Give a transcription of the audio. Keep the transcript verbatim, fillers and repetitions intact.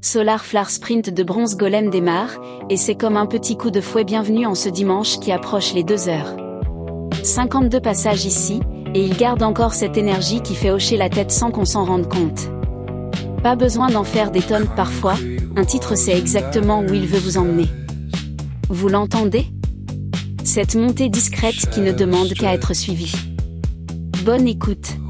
Solar Flare Sprint de Bronze Golem démarre, et c'est comme un petit coup de fouet. Bienvenue en ce dimanche qui approche les deux heures. cinquante-deux passages ici, et il garde encore cette énergie qui fait hocher la tête sans qu'on s'en rende compte. Pas besoin d'en faire des tonnes parfois, un titre sait exactement où il veut vous emmener. Vous l'entendez ? Cette montée discrète qui ne demande qu'à être suivie. Bonne écoute.